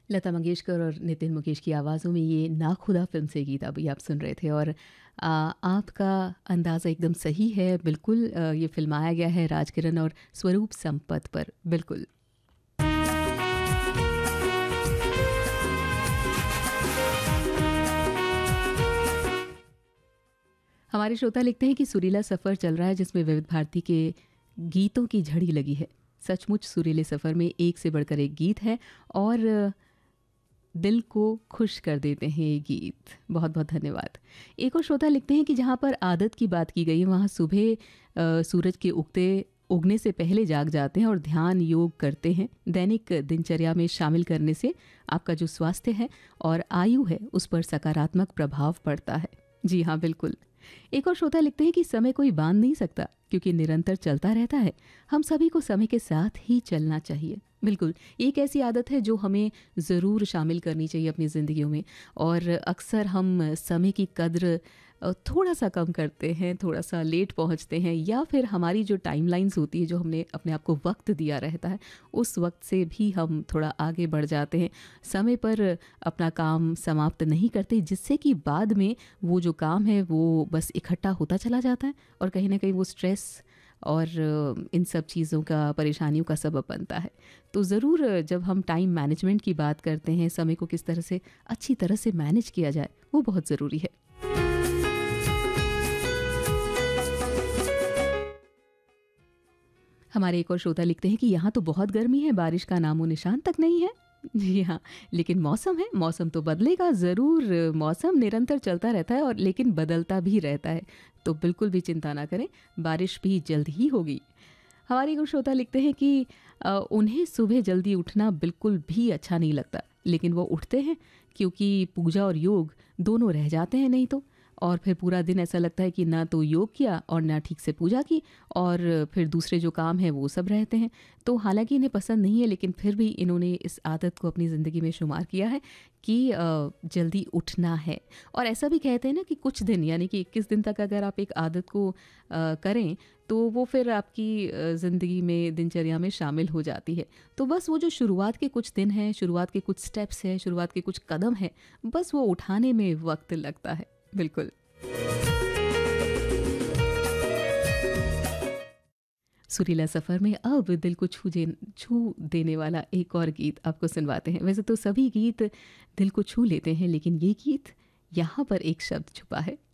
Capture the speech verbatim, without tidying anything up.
लता मंगेशकर और नितिन मुकेश की आवाज़ों में ये नाखुदा फ़िल्म से गीत अभी आप सुन रहे थे। और अ, आपका अंदाज़ा एकदम सही है, बिल्कुल अ, ये फ़िल्माया गया है राजकिरण और स्वरूप संपत पर, बिल्कुल। हमारे श्रोता लिखते हैं कि सुरीला सफ़र चल रहा है जिसमें विविध भारती के गीतों की झड़ी लगी है। सचमुच सुरीले सफ़र में एक से बढ़कर एक गीत है और दिल को खुश कर देते हैं ये गीत। बहुत बहुत धन्यवाद। एक और श्रोता लिखते हैं कि जहाँ पर आदत की बात की गई है वहाँ सुबह अ, सूरज के उगते उगने से पहले जाग जाते हैं और ध्यान योग करते हैं। दैनिक दिनचर्या में शामिल करने से आपका जो स्वास्थ्य है और आयु है उस पर सकारात्मक प्रभाव पड़ता है। जी हाँ, बिल्कुल। एक और श्रोता लिखते हैं कि समय कोई बांध नहीं सकता क्योंकि निरंतर चलता रहता है। हम सभी को समय के साथ ही चलना चाहिए। बिल्कुल, ये एक ऐसी आदत है जो हमें ज़रूर शामिल करनी चाहिए अपनी ज़िंदगियों में। और अक्सर हम समय की कद्र अ, थोड़ा-सा कम करते हैं, थोड़ा-सा लेट पहुँचते हैं, या फिर हमारी जो टाइमलाइन्स होती है, जो हमने अपने आप को वक़्त दिया रहता है, उस वक़्त से भी हम थोड़ा आगे बढ़ जाते हैं। समय पर अपना काम समाप्त नहीं करते, जिससे कि बाद में वो जो काम है वो बस इकट्ठा होता चला जाता है और कहीं न कहीं वो स्ट्रेस और अ, इन सब चीज़ों का, परेशानियों का सबब बनता है। तो ज़रूर जब हम टाइम मैनेजमेंट की बात करते हैं, समय को किस तरह से अच्छी तरह से मैनेज किया जाए, वो बहुत ज़रूरी है। हमारे एक और श्रोता लिखते हैं कि यहाँ तो बहुत गर्मी है, बारिश का नामो निशान तक नहीं है। जी हाँ, लेकिन मौसम है, मौसम तो बदलेगा ज़रूर। मौसम निरंतर चलता रहता है और लेकिन बदलता भी रहता है, तो बिल्कुल भी चिंता ना करें, बारिश भी जल्द ही होगी। हमारे एक और श्रोता लिखते हैं कि अ, उन्हें सुबह जल्दी उठना बिल्कुल भी अच्छा नहीं लगता, लेकिन वो उठते हैं क्योंकि पूजा और योग दोनों रह जाते हैं नहीं तो। और फिर पूरा दिन ऐसा लगता है कि ना तो योग किया और ना ठीक से पूजा की, और फिर दूसरे जो काम हैं वो सब रहते हैं। तो हालांकि इन्हें पसंद नहीं है, लेकिन फिर भी इन्होंने इस आदत को अपनी ज़िंदगी में शुमार किया है कि अ, जल्दी उठना है। और ऐसा भी कहते हैं ना कि कुछ दिन, यानी कि इक्कीस दिन तक अगर आप एक आदत को अ, करें तो वो फिर आपकी अ, ज़िंदगी में, दिनचर्या में शामिल हो जाती है। तो बस वो जो शुरुआत के कुछ दिन हैं, शुरुआत के कुछ स्टेप्स हैं, शुरुआत के कुछ कदम हैं, बस वो उठाने में वक्त लगता है। बिल्कुल। सुरीला सफ़र में अब दिल को छू जे छू देने वाला एक और गीत आपको सुनवाते हैं। वैसे तो सभी गीत दिल को छू लेते हैं, लेकिन ये गीत, यहाँ पर एक शब्द छुपा है।